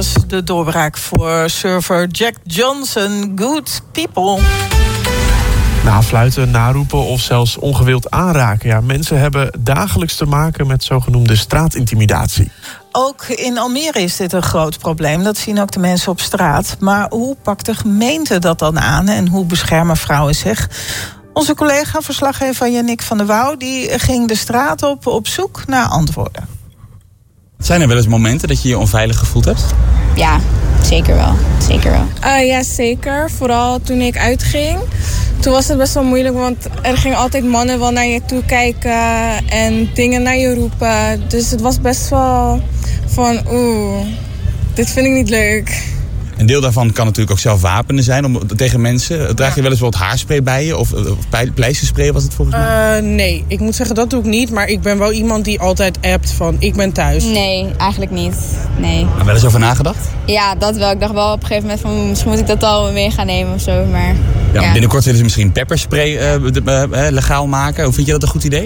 was de doorbraak voor surfer Jack Johnson. Good People. Nafluiten, naroepen of zelfs ongewild aanraken. Ja, mensen hebben dagelijks te maken met zogenoemde straatintimidatie. Ook in Almere is dit een groot probleem. Dat zien ook de mensen op straat. Maar hoe pakt de gemeente dat dan aan en hoe beschermen vrouwen zich? Onze collega, verslaggever Yannick van der Wouw, die ging de straat op zoek naar antwoorden. Zijn er wel eens momenten dat je je onveilig gevoeld hebt? Ja, zeker wel. Zeker wel. Ja, zeker. Vooral toen ik uitging. Toen was het best wel moeilijk, want er gingen altijd mannen wel naar je toe kijken en dingen naar je roepen. Dus het was best wel van, dit vind ik niet leuk. Een deel daarvan kan natuurlijk ook zelf wapenen zijn tegen mensen. Draag je wel eens wat haarspray bij je? Of pleisterspray was het volgens mij? Nee, ik moet zeggen dat doe ik niet. Maar ik ben wel iemand die altijd appt van ik ben thuis. Nee, eigenlijk niet. Nee. Maar wel eens over nagedacht? Ja, dat wel. Ik dacht wel op een gegeven moment van misschien moet ik dat al mee gaan nemen of zo. Maar, ja. Binnenkort willen ze misschien pepperspray legaal maken. Hoe vind je dat een goed idee?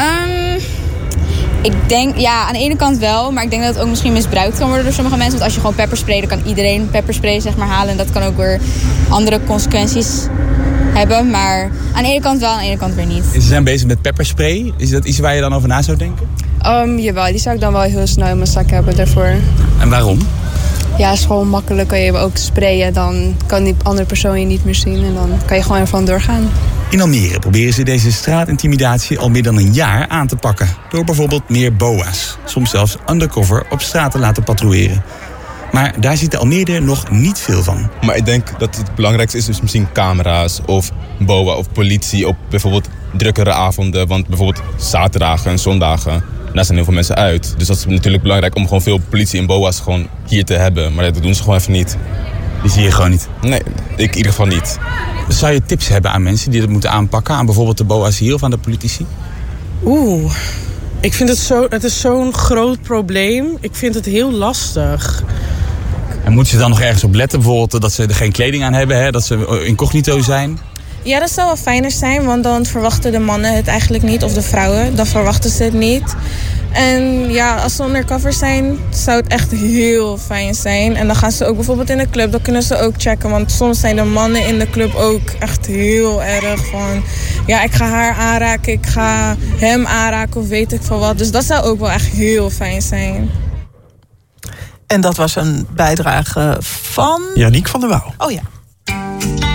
Ik denk, ja, aan de ene kant wel, maar ik denk dat het ook misschien misbruikt kan worden door sommige mensen. Want als je gewoon pepperspray, dan kan iedereen pepperspray zeg maar halen. En dat kan ook weer andere consequenties hebben. Maar aan de ene kant wel, aan de ene kant weer niet. Ze zijn bezig met pepperspray. Is dat iets waar je dan over na zou denken? Jawel, die zou ik dan wel heel snel in mijn zak hebben daarvoor. En waarom? Ja, het is gewoon makkelijk. Kan je ook sprayen, dan kan die andere persoon je niet meer zien. En dan kan je gewoon ervan doorgaan. In Almere proberen ze deze straatintimidatie al meer dan een jaar aan te pakken. Door bijvoorbeeld meer boa's. Soms zelfs undercover op straat te laten patrouilleren. Maar daar ziet de Almere nog niet veel van. Maar ik denk dat het belangrijkste is dus misschien camera's of boa of politie op bijvoorbeeld drukkere avonden. Want bijvoorbeeld zaterdagen en zondagen, daar zijn heel veel mensen uit. Dus dat is natuurlijk belangrijk om gewoon veel politie en boa's gewoon hier te hebben. Maar dat doen ze gewoon even niet. Die zie je gewoon niet? Nee, ik in ieder geval niet. Zou je tips hebben aan mensen die dat moeten aanpakken? Aan bijvoorbeeld de boa's hier of aan de politici? Ik vind het is zo'n groot probleem. Ik vind het heel lastig. En moeten ze dan nog ergens op letten? Bijvoorbeeld dat ze er geen kleding aan hebben, hè? Dat ze incognito zijn? Ja, dat zou wel fijner zijn, want dan verwachten de mannen het eigenlijk niet. Of de vrouwen, dan verwachten ze het niet. En ja, als ze undercover zijn, zou het echt heel fijn zijn. En dan gaan ze ook bijvoorbeeld in de club, dan kunnen ze ook checken. Want soms zijn de mannen in de club ook echt heel erg van... ja, ik ga haar aanraken, ik ga hem aanraken of weet ik veel wat. Dus dat zou ook wel echt heel fijn zijn. En dat was een bijdrage van... Yannick van der Wouw. Oh ja.